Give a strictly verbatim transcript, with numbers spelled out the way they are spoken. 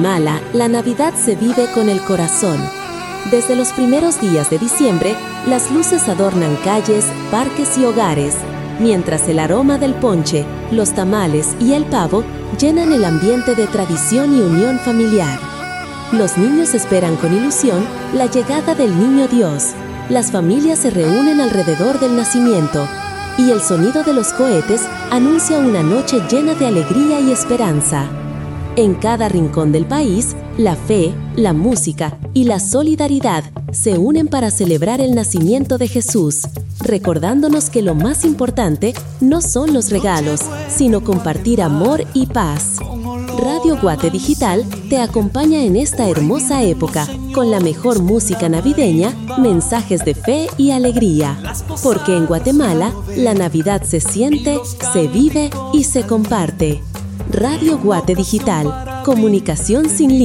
Guatemala, la Navidad se vive con el corazón. Desde los primeros días de diciembre, las luces adornan calles, parques y hogares, mientras el aroma del ponche, los tamales y el pavo llenan el ambiente de tradición y unión familiar. Los niños esperan con ilusión la llegada del Niño Dios. Las familias se reúnen alrededor del nacimiento y el sonido de los cohetes anuncia una noche llena de alegría y esperanza. En cada rincón del país, la fe, la música y la solidaridad se unen para celebrar el nacimiento de Jesús, recordándonos que lo más importante no son los regalos, sino compartir amor y paz. Radio Guate Digital te acompaña en esta hermosa época, con la mejor música navideña, mensajes de fe y alegría. Porque en Guatemala, la Navidad se siente, se vive y se comparte. Radio Guate Digital, comunicación sin límites.